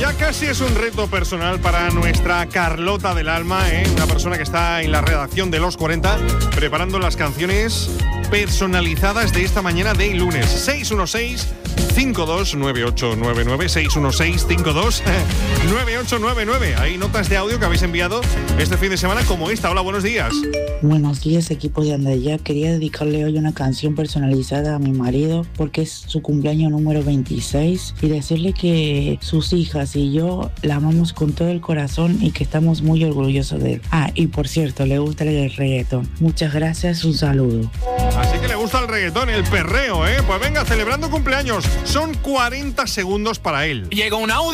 Ya casi es un reto personal para nuestra Carlota del Alma, una persona que está en la redacción de Los 40 preparando las canciones personalizadas de esta mañana de lunes. 616-529899, 616-529899. Hay notas de audio que habéis enviado este fin de semana como esta. Hola, buenos días. Buenos días, equipo de Andaya. Quería dedicarle hoy una canción personalizada a mi marido porque es su cumpleaños número 26 y decirle que sus hijas y yo la amamos con todo el corazón y que estamos muy orgullosos de él. Y por cierto, le gusta el reggaetón. Muchas gracias, un saludo. Así que le gusta el reggaetón, el perreo, Pues venga, celebrando cumpleaños. Son 40 segundos para él. Llega un audio.